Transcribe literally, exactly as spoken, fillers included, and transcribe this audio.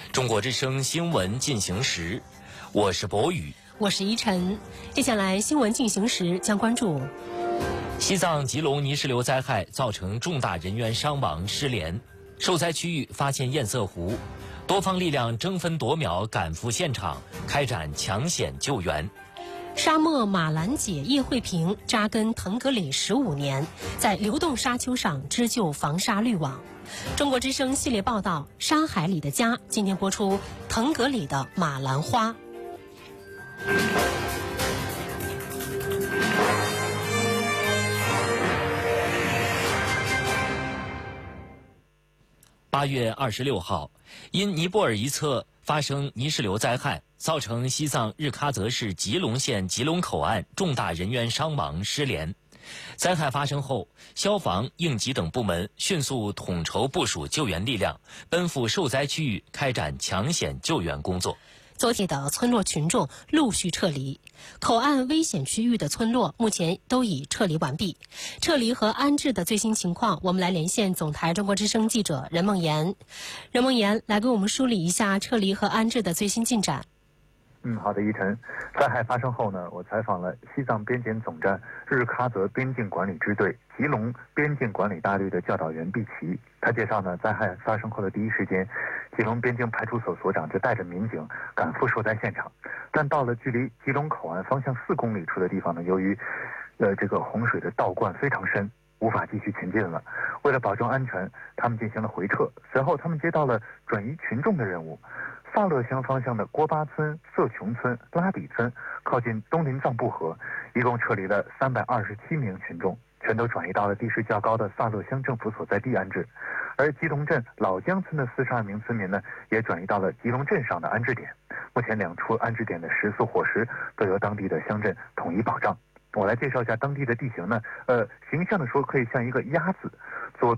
中国之声新闻进行时，我是博宇， 我是依晨。接下来新闻进行时将关注： 西藏吉隆泥石流灾害造成重大人员伤亡失联，受灾区域发现堰塞湖，多方力量争分夺秒赶赴现场，开展抢险救援。 沙漠马兰姐叶慧萍扎根腾格里十五年，在流动沙丘上织就防沙滤网。中国之声系列报道《沙海里的家》今天播出腾格里的马兰花。 八月二十六号，因尼泊尔一侧发生泥石流灾害，造成西藏日喀则市吉隆县吉隆口岸重大人员伤亡失联。灾害发生后，消防、应急等部门迅速统筹部署救援力量，奔赴受灾区域开展抢险救援工作。 昨天的村落群众陆续撤离，口岸危险区域的村落目前都已撤离完毕。撤离和安置的最新情况，我们来连线总台中国之声记者任梦妍。任梦妍来给我们梳理一下撤离和安置的最新进展。 嗯，好的，依晨。灾害发生后呢，我采访了西藏边检总站日喀则边境管理支队吉隆边境管理大队的教导员毕奇。他介绍呢，灾害发生后的第一时间，吉隆边境派出所所长就带着民警赶赴受灾现场，但到了距离吉隆口岸方向四公里处的地方呢，由于呃这个洪水的倒灌非常深，无法继续前进了。为了保证安全，他们进行了回撤。随后，他们接到了转移群众的任务。萨勒乡方向的郭巴村、色琼村、拉比村靠近东林藏布河，一共撤离了三百二十七名群众，全都转移到了地势较高的萨勒乡政府所在地安置。而吉隆镇老江村的四十二名村民呢，也转移到了吉隆镇上的安置点。目前两处安置点的食宿伙食都由当地的乡镇统一保障。我来介绍一下当地的地形呢，呃，形象的说可以像一个鸭子，